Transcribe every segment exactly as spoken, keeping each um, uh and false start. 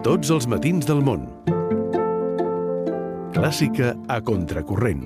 Tots els matins del món. Clàssica a contracorrent.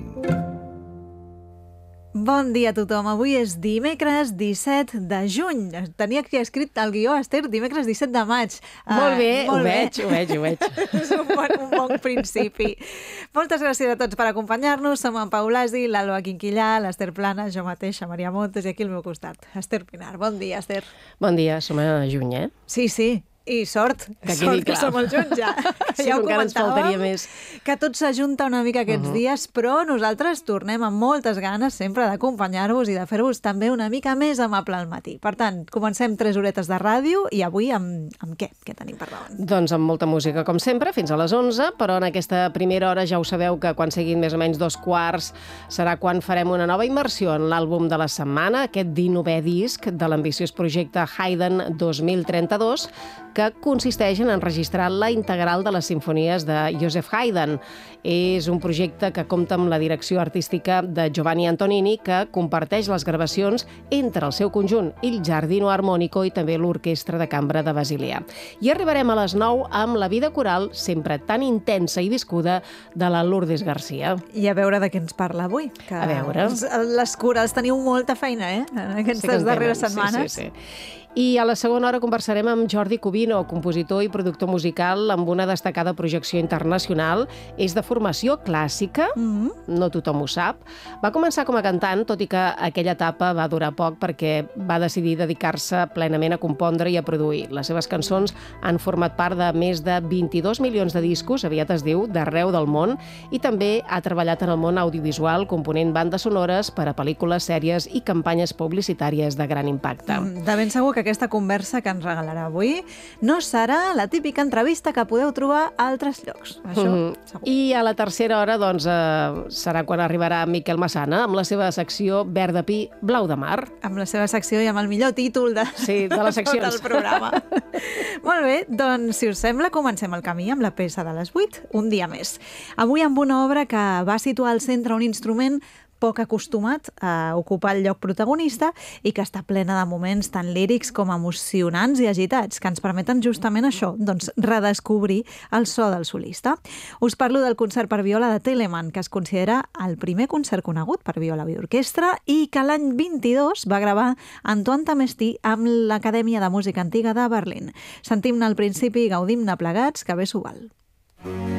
Bon dia a tothom. Avui és dimecres disset de juny. Tenia aquí escrit el guió, Esther, dimecres disset de maig. Molt bé, uh, molt ho bé. veig, ho veig, ho veig. És un bon, un bon principi. Moltes gràcies a tots per acompanyar-nos. Som en Pau Lasi, l'Alba Quinquillà, l'Esther Plana, jo mateixa, Maria Montes, i aquí al meu costat, Esther Pinar. Bon dia, Esther. Bon dia, som a juny, eh? Sí, sí. I sort, que sort que clar. som al juny ja. Sí, ja ho encara ens faltaria més. Que tot s'ajunta una mica aquests uh -huh. dies, però nosaltres tornem amb moltes ganes sempre d'acompanyar-vos i de fer-vos també una mica més amable al matí. Per tant, comencem tres horetes de ràdio i avui amb, amb què? Què tenim per davant? Doncs amb molta música, com sempre, fins a les onze, però en aquesta primera hora ja ho sabeu que quan siguin més o menys dos quarts serà quan farem una nova immersió en l'àlbum de la setmana, aquest dinovè disc de l'ambiciós projecte Haydn dos mil trenta-dos, que consisteix en enregistrar la integral de les simfonies de Joseph Haydn. És un projecte que compta amb la direcció artística de Giovanni Antonini, que comparteix les gravacions entre el seu conjunt Il Giardino Armonico i també l'Orquestra de Cambra de Basilea. I arribarem a les nou amb la vida coral, sempre tan intensa i viscuda, de la Lourdes Garcia. I a veure de què ens parla avui. Que a veure. Les corals teniu molta feina, eh? En aquestes sí darreres setmanes. Sí, sí, sí. I a la segona hora conversarem amb Jordi Cubino, compositor i productor musical amb una destacada projecció internacional. És de formació clàssica, mm-hmm. no tothom ho sap. Va començar com a cantant, tot i que aquella etapa va durar poc perquè va decidir dedicar-se plenament a compondre i a produir. Les seves cançons han format part de més de vint-i-dos milions de discos, aviat es diu, d'arreu del món, i també ha treballat en el món audiovisual component bandes sonores per a pel·lícules, sèries i campanyes publicitàries de gran impacte. Mm, de ben segur que aquesta conversa que ens regalarà avui no serà la típica entrevista que podeu trobar a altres llocs. Això, mm-hmm. segur. I a la tercera hora doncs, eh, serà quan arribarà Miquel Massana amb la seva secció Verd de Pi, Blau de Mar. Amb la seva secció i amb el millor títol de, sí, de les seccions. tot el programa. Molt bé, doncs, si us sembla, comencem el camí amb la peça de les vuit, Un dia més. Avui amb una obra que va situar al centre un instrument poc acostumat a ocupar el lloc protagonista i que està plena de moments tan lírics com emocionants i agitats, que ens permeten justament això, doncs redescobrir el so del solista. Us parlo del concert per viola de Telemann, que es considera el primer concert conegut per viola i orquestra i que l'any vint-i-dos va gravar Antoine Tamesti amb l'Acadèmia de Música Antiga de Berlín. Sentim-ne al principi i gaudim-ne plegats, que bé s'ho val.